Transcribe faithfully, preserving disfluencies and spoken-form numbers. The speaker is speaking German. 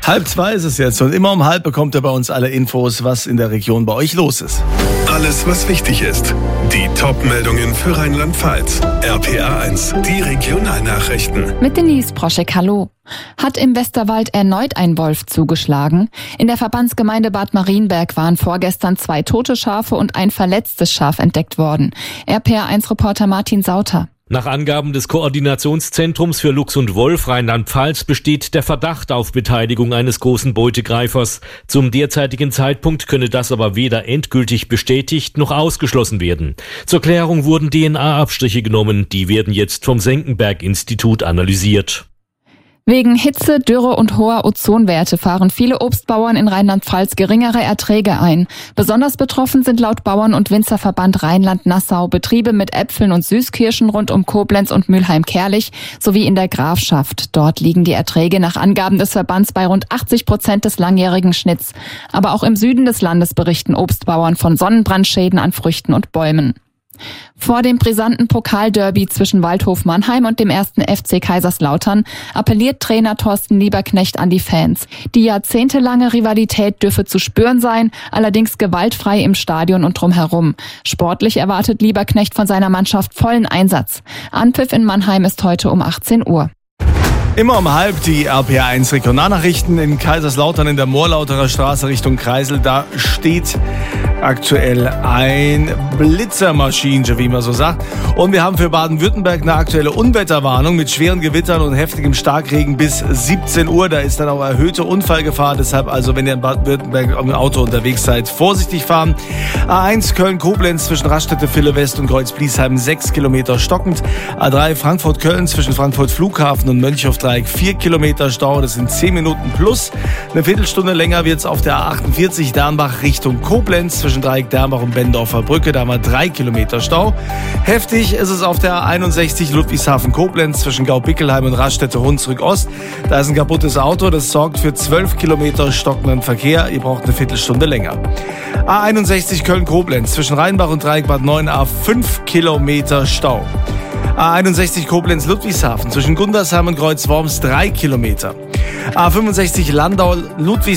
Halb zwei ist es jetzt und immer um halb bekommt ihr bei uns alle Infos, was in der Region bei euch los ist. Alles, was wichtig ist. Die Top-Meldungen für Rheinland-Pfalz. R P R eins, die Regionalnachrichten. Mit Denise Proschek, hallo. Hat im Westerwald erneut ein Wolf zugeschlagen? In der Verbandsgemeinde Bad Marienberg waren vorgestern zwei tote Schafe und ein verletztes Schaf entdeckt worden. R P R eins Reporter Martin Sauter. Nach Angaben des Koordinationszentrums für Luchs und Wolf Rheinland-Pfalz besteht der Verdacht auf Beteiligung eines großen Beutegreifers. Zum derzeitigen Zeitpunkt könne das aber weder endgültig bestätigt noch ausgeschlossen werden. Zur Klärung wurden D N A-Abstriche genommen, die werden jetzt vom Senckenberg-Institut analysiert. Wegen Hitze, Dürre und hoher Ozonwerte fahren viele Obstbauern in Rheinland-Pfalz geringere Erträge ein. Besonders betroffen sind laut Bauern- und Winzerverband Rheinland-Nassau Betriebe mit Äpfeln und Süßkirschen rund um Koblenz und Mülheim-Kärlich sowie in der Grafschaft. Dort liegen die Erträge nach Angaben des Verbands bei rund achtzig Prozent des langjährigen Schnitts. Aber auch im Süden des Landes berichten Obstbauern von Sonnenbrandschäden an Früchten und Bäumen. Vor dem brisanten Pokalderby zwischen Waldhof Mannheim und dem ersten F C Kaiserslautern appelliert Trainer Thorsten Lieberknecht an die Fans. Die jahrzehntelange Rivalität dürfe zu spüren sein, allerdings gewaltfrei im Stadion und drumherum. Sportlich erwartet Lieberknecht von seiner Mannschaft vollen Einsatz. Anpfiff in Mannheim ist heute um achtzehn Uhr. Immer um halb die R P R eins Regionalnachrichten in Kaiserslautern in der Moorlauterer Straße Richtung Kreisel. Da steht aktuell ein Blitzermaschinchen, wie man so sagt. Und wir haben für Baden-Württemberg eine aktuelle Unwetterwarnung mit schweren Gewittern und heftigem Starkregen bis siebzehn Uhr. Da ist dann auch erhöhte Unfallgefahr. Deshalb also, wenn ihr in Baden-Württemberg im Auto unterwegs seid, vorsichtig fahren. A eins Köln-Koblenz zwischen Raststätte Ville West und Kreuz-Bliesheim sechs Kilometer stockend. A drei Frankfurt-Köln zwischen Frankfurt Flughafen und Mönchhof vier Kilometer Stau, das sind zehn Minuten plus. Eine Viertelstunde länger wird es auf der A achtundvierzig Dernbach Richtung Koblenz zwischen Dreieck Dernbach und Bendorfer Brücke. Da haben wir drei Kilometer Stau. Heftig ist es auf der A einundsechzig Ludwigshafen-Koblenz zwischen Gaubickelheim und Raststätte Hunsrück Ost. Da ist ein kaputtes Auto, das sorgt für zwölf Kilometer stockenden Verkehr. Ihr braucht eine Viertelstunde länger. A einundsechzig Köln-Koblenz zwischen Rheinbach und Dreieck Bad neun A fünf Kilometer Stau. A einundsechzig Koblenz-Ludwigshafen zwischen Gundersheim und Kreuzworms drei Kilometer. A fünfundsechzig Landau-Ludwigshafen